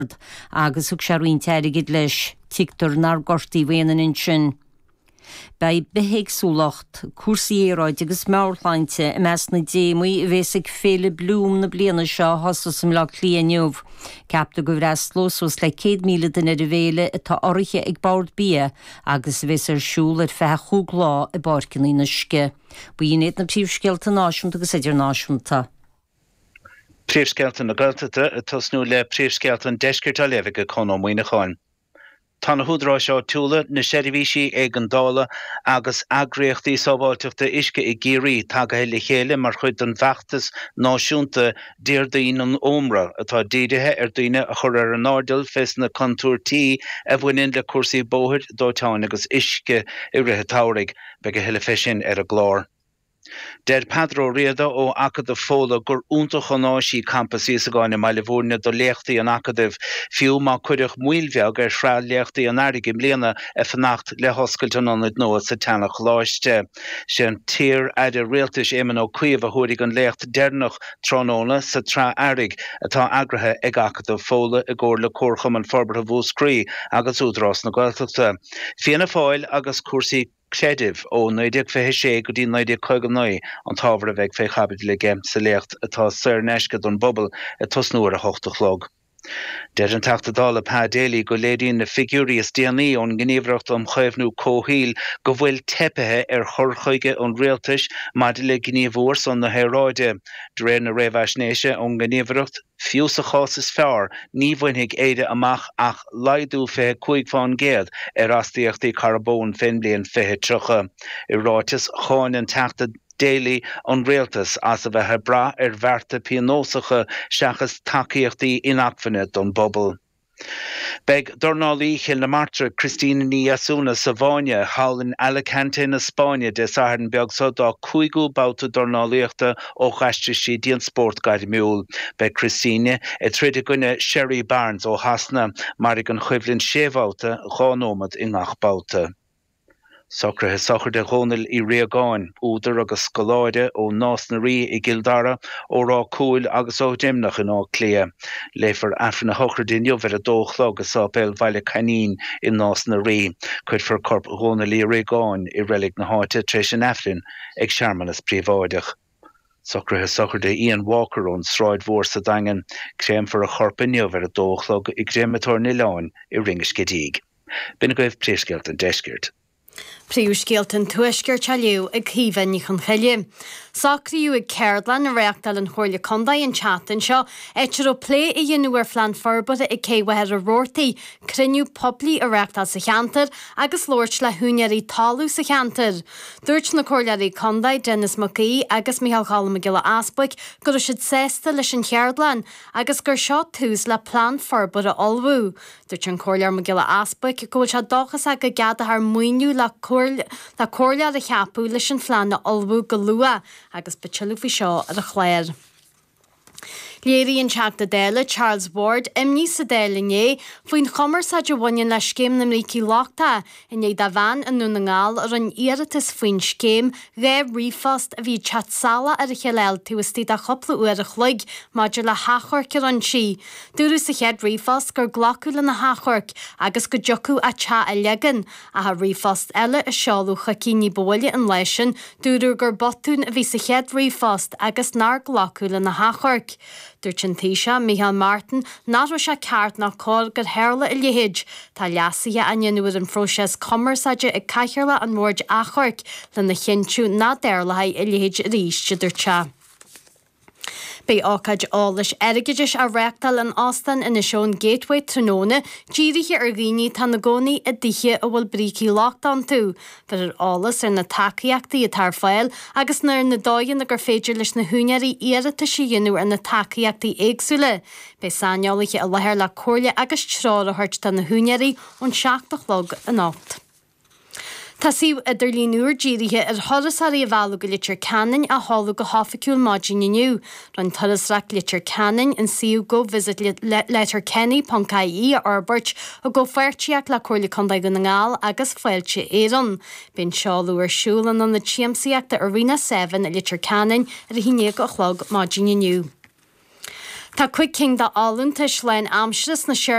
agus ug searoin teirigid leis tictar nar gortaí bhéanaan in sin. Bei behéig súlacht, cuasaí éráid agus mearthlainte meas na démaí bhésig féle blúm na bliana seo hostas le líaniuh. Ceapta go bhreslós os le 100 míle den ar bhéle atá áirithe ag bord bia agus bhés ar siúl ar feith chúglá i barcinní na sce. Buínéad na príomhscealta náisiúnta agus idir náisiúnta. Príomhscealta na Gaeltachta atá snú le príomhscealta an deiscirt a lefig a chun ó Muoineáin. Tá na húdrá seo túla na seirbhísí ag an dála agus agriochtaí sábháilteachta isce i géirí tagathe le chéile mar chuid an bheachtas náisiúnta déardaoin an ómra atá déirithe ar daoine a chur ar an ardal fes na contúirtaí a bhaineann le cuasaí bóthir dóiteáin agus isce i rithhe táirigh beag a heile fesin ar a glár. Der Pedro riada ó acadh fóla gur únta chonáisí campasí sa gáine meile bhórne do léachtaí an acadh fiú má cuireach muilbheag ar shrá léachtaí an airigim léana a fannacht le hoscailtean anad nóa sa teannach láiste. Sé an tír aidir réaltais éman ó cuiomh a thuaigh an léacht dernach trónóna sa trá airig atá agrathe ag acadh fóla i gcóir le cóirchum an forbartha bhúscrí agus údrás na Gaeltachta. Fianna fáil agus cuasaí Credif ó 1926 go dtí 1959 an tábhar a bheith fé chabid le gem sa léacht atá saor neisce don bobbal a tosnúair a hochtachlog. Der an tachtadála pá déalaí go léiríonn na figúrí is déanaí ón gníomhreacht an chaimhnú cóthíl go bhfuil tepethe ar chorchuige an réaltais maidir le gníomhúir san na héráide. De réir na réimheisnéise ón gníomhreacht fiú sa chás is fearr ní bhainigh éide amach ach laidú fé chuig fáin géad ar astíochtaí carbón fin bliain fithe trocha. I ráitis cháin an tachta déalaí an réaltas as a bheith bra ar bhearta pianósacha seachas tacaíochtaí inachfanne don bobbal. Beg dornálaí chin le martra Cristina ní Asúna sa bháine hall in Alicante na Spáine de saharn beag so dá cuaigú báta dornálaíochta ó chaiste sí díon sport gaiid miúil. Beg Cristina tríide gine Sherry Barnes ó hasna mar ag an chuimhlinn sébháta gánómad in achbáta. Socrathe sochar de ghónal I riagáin, údar agus scoláide ó nás na rí I Gildara ó rá cúil agus ó dimnach in á clia. Léfar afran na hochar dinio ver a dóchlog a sápéil bhaile canín in nás na rí. Cuid for corp ghónal I riagáin I relic na háite treis an afrin ag searmanas príomháideach. Socrathe sochar de Ian Walker ón sráid mhór sa dagan, créim for a chorpinio ver a dóchlog I gréimetóir Niláin I ringes gedíg. Bina goibh príomhscealt an deiscirt. Príomhscealtan tuaisceart a liú ag cíomhain chun cheile. Sacraíú ag Cairdeán a reachtal an chóirle condaí an chatan seo, éitir ó plé I dhéanúar flean forbada I céhhair a rórtaí, criniú poblí a reachtal sa cheantar agus lóirt le húneirí talú sa cheantar. Dúirt na chóirleirí condaí Dennis McGee agus Michael Callum McGill Aspaig gur siad sésta leis an Cairdeán agus gur seo tús le plán forbada olbhú. Dúirt an chóirleir McGill Aspaig go se dochas a go gada ar muoinú le cóirlead a cheapú leis an phlean na olbhú go lua agus betilú fi seo ar a chléir. Léiríonn teachta déile Charles Ward imní sa déalané faoin chomar sa de bhain le scéim na mrící láchta in éad a bhain an nún na ngáil ar an iarratas faoin scéim ré rifost a bhí chatsala ar a cheléil tuastí a chopla uair a chluig maidir le hachorc ar an si. Dúrú sa chead rifost gur glacú le na hachorc agus go jocu a cha a legan a ha rifost eile a seáú chacíní bóile an leisin dúrú gur botún a bhí sa chead rifost agus nar glacú le na hachorc. Dúirt an Taoiseach Micheál Martin nádra se ceart nach cóil gur théirla I léhéid tá leasaithe a dhéanúir an phróiseas commerceide ag caithearla an móid achorc le na chintiú ná déirlathe I léhéid ríiste dúirte. Bei ácaid ális erigidir a reachtal an Austin in Sean Gateway Tróna, dírithe ar ghaoine tá na gcónaí a dtithe a bhfuil brící lockdown tú, fer ar álas ar na tacaíochtaí a tar fáil agus nar na dáin a gur féidir leis na húneirí iarrata sí dhéanú ar na tacaíochtaí éagsúla. Bei sáneolaithe a lethir le cóirle agus trár a thuirt tá na húneirí ón 7:00 a nácht. Tasíú idirlíonúr dírithe ar thorasarí a bhela go litir canin a hála go hafaiciúil maidin inniu. Ran thorasrach litir canin in siú go visit letter Kenny.ie a Arbert a go feirtíach le cóirla condaigh na ngáil agus foiilte éan. Bín seáú ar siúlan an na tíamsaíachta ar rina 7 litir canin ar a híine go chlog maidin inniu. Tá cuiking de alúntais lein amsras na